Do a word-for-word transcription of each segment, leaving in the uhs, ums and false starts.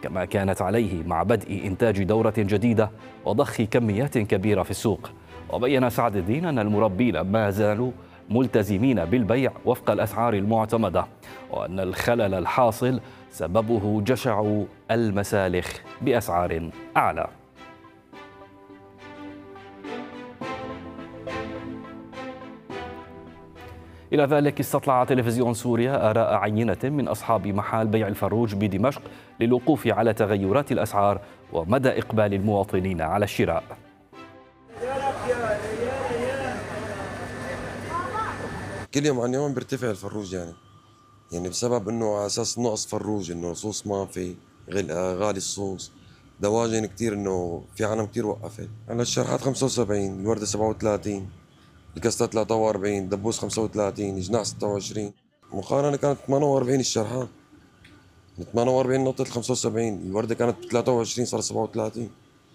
كما كانت عليه مع بدء إنتاج دورة جديدة وضخ كميات كبيرة في السوق. وبين سعد الدين أن المربين ما زالوا ملتزمين بالبيع وفق الأسعار المعتمدة، وأن الخلل الحاصل سببه جشع المسالخ بأسعار أعلى. إلى ذلك استطلع تلفزيون سوريا آراء عينة من أصحاب محال بيع الفروج بدمشق للوقوف على تغيرات الأسعار ومدى إقبال المواطنين على الشراء. كل يوم عن يوم بيرتفع الفروج يعني يعني بسبب انه على اساس نقص فروج، انه صوص ما في، غالي الصوص، دواجن كثير، انه في عالم كثير وقفت. على الشرحات خمسة وسبعين، الورده سبعة وثلاثين، الكاسات ثلاثة وأربعين، الدبوس خمسة وثلاثين، الجناح ستة وعشرين. مقارنه كانت ثمانية وأربعين الشرحات، ثمانية وأربعين نقطه خمسة وسبعين، الورده كانت ثلاثة وعشرين صار سبعة وثلاثين.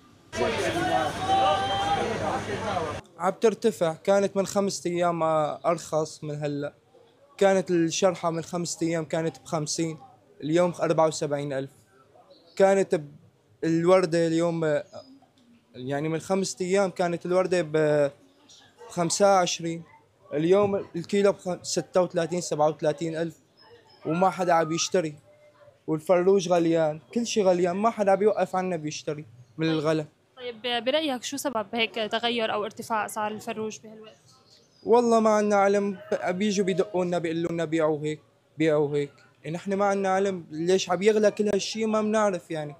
عم ترتفع. كانت من خمسة أيام أرخص من هلأ. كانت الشرحة من خمسة أيام كانت بخمسين، اليوم أربعة وسبعين ألف. كانت الوردة اليوم يعني من خمسة أيام كانت الوردة بخمسة وعشرين، اليوم الكيلو بستة وثلاثين سبعة وثلاثين ألف، وما حدا عم يشتري. والفروج غليان، كل شيء غليان، ما حدا عم يوقف عنا بيشتري من الغلا. طيب برأيك شو سبب هيك تغير أو ارتفاع أسعار الفروج بهالوقت؟ والله ما عنا علم، بيجوا بيدقوا لنا بيقولوا لنا بيعوا هيك بيعوا هيك، نحن ما عنا علم ليش عم يغلى كل هالشيء، ما بنعرف يعني.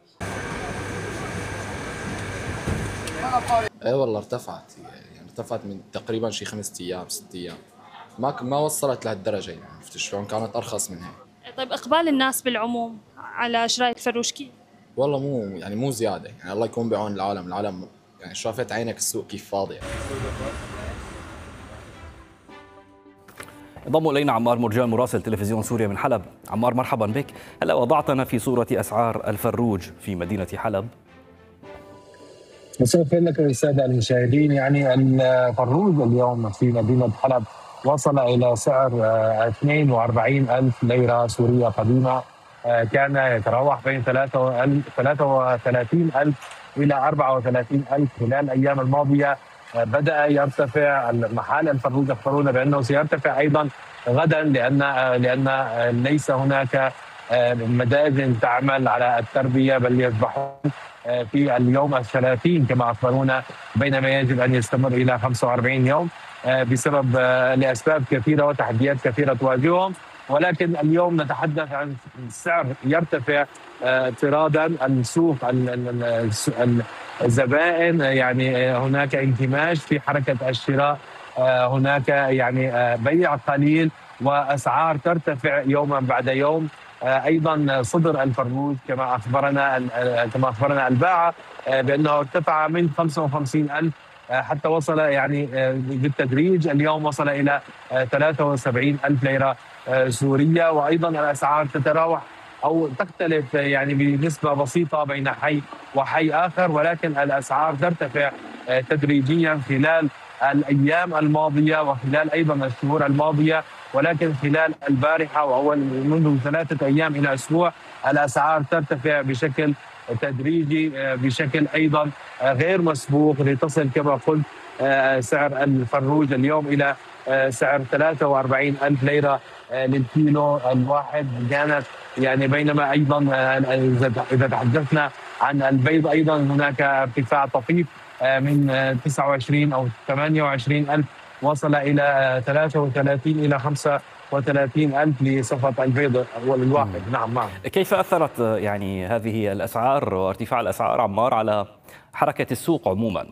ايه والله ارتفعت، يعني ارتفعت من تقريبا شي خمسة ايام ست ايام، ما ما وصلت لهالدرجه يعني، عرفت شلون؟ كانت ارخص من هيك. طيب اقبال الناس بالعموم على شراء الفروج كيف؟ والله مو يعني مو زياده، يعني الله يكون بعون العالم، العالم يعني شافت عينك السوق كيف فاضي. انضم الينا عمار مرجان مراسل تلفزيون سوريا من حلب. عمار مرحبا بك. هلا وضعتنا في صوره اسعار الفروج في مدينه حلب. مساء الخير لك الساده المشاهدين. يعني الفروج اليوم في مدينه حلب وصل الى سعر اثنين وأربعين ألف ليره سوريه قديمه، كان يتراوح بين ثلاثة وثلاثين ألف الى أربعة وثلاثين ألف خلال الايام الماضيه. بدأ يرتفع محال الفروج، يخبرون بأنه سيرتفع أيضا غدا، لأن لأن ليس هناك مدائن تعمل على التربية، بل يذبحون في اليوم الثلاثين كما أخبرونا، بينما يجب أن يستمر إلى خمسة وأربعين يوم بسبب لأسباب كثيرة وتحديات كثيرة تواجههم. ولكن اليوم نتحدث عن السعر يرتفع اضطرادا السوق، الزبائن يعني هناك انكماش في حركة الشراء، هناك يعني بيع قليل وأسعار ترتفع يوما بعد يوم. أيضا صدر الفروج كما أخبرنا كما أخبرنا الباعة بأنه ارتفع من خمسة وخمسين ألف حتى وصل يعني بالتدريج اليوم وصل إلى ثلاثة وسبعين ألف ليرة سورية. وأيضا الأسعار تتراوح أو تختلف يعني بنسبة بسيطة بين حي وحي آخر، ولكن الأسعار ترتفع تدريجيا خلال الأيام الماضية وخلال أيضا الشهور الماضية. ولكن خلال البارحة وأول منذ ثلاثة أيام إلى أسبوع الأسعار ترتفع بشكل تدريجي، بشكل أيضا غير مسبوق، لتصل كما قلت سعر الفروج اليوم إلى سعر ثلاثة وأربعين ألف ليرة للكيلو الواحد. كانت يعني بينما أيضا إذا تحدثنا عن البيض أيضا هناك ارتفاع طفيف من تسعة وعشرين أو ثمانية وعشرين ألف وصل إلى ثلاثة وثلاثين إلى خمسة وثلاثين ألف لصفة البيض الواحد. نعم نعم. كيف أثرت يعني هذه الأسعار وارتفاع الأسعار عمار على حركة السوق عموما؟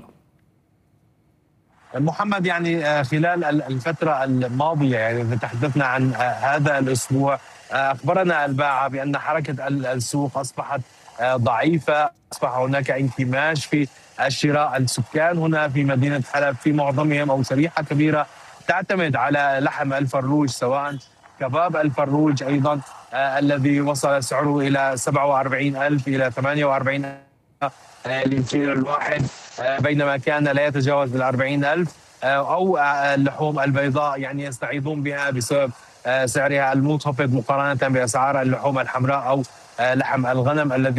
محمد، يعني خلال الفترة الماضية يعني إذا تحدثنا عن هذا الأسبوع أخبرنا الباعة بأن حركة السوق أصبحت ضعيفة، أصبح هناك انكماش في الشراء. السكان هنا في مدينة حلب في معظمهم أو شريحة كبيرة تعتمد على لحم الفروج، سواء كباب الفروج أيضا آه الذي وصل سعره إلى سبعة وأربعين ألف إلى ثمانية وأربعين ألف للكيلو الواحد، آه بينما كان لا يتجاوز الأربعين ألف. آه أو آه اللحوم البيضاء يعني يستعيضون بها بسبب آه سعرها المنخفض مقارنة بأسعار اللحوم الحمراء أو آه لحم الغنم الذي